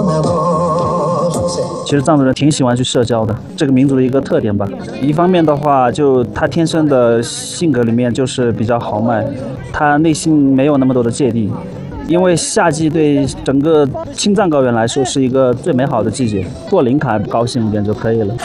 其实藏族人挺喜欢去社交的，这个民族的一个特点吧。一方面的话，就他天生的性格里面就是比较豪迈，他内心没有那么多的芥蒂。因为夏季对整个青藏高原来说是一个最美好的季节，过林卡高兴一点就可以了。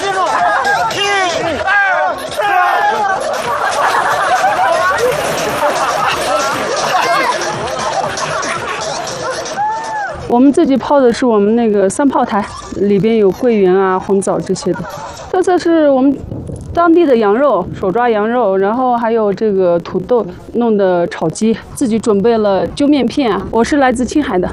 我们自己泡的是我们那个三泡台，里边有桂圆啊、红枣这些的。特色是我们当地的羊肉，手抓羊肉，然后还有这个土豆弄的炒鸡，自己准备了揪面片啊。我是来自青海的。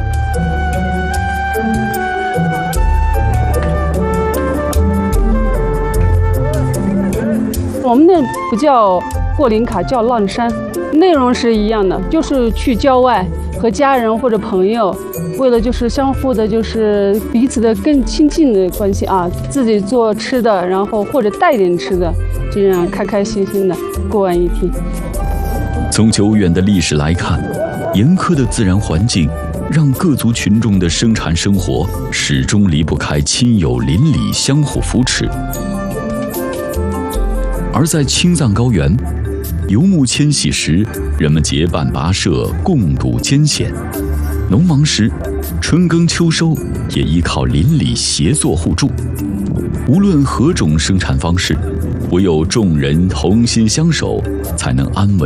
我们那不叫过林卡，叫浪山，内容是一样的，就是去郊外和家人或者朋友，为了就是相互的，就是彼此的更亲近的关系啊，自己做吃的，然后或者带点吃的，这样开开心心的过完一天。 从久远的历史来看，严苛的自然环境让各族群众的生产生活始终离不开亲友邻里相互扶持。而在青藏高原，游牧迁徙时，人们结伴跋涉，共度艰险；农忙时，春耕秋收也依靠邻里协作互助。无论何种生产方式，唯有众人同心相守，才能安稳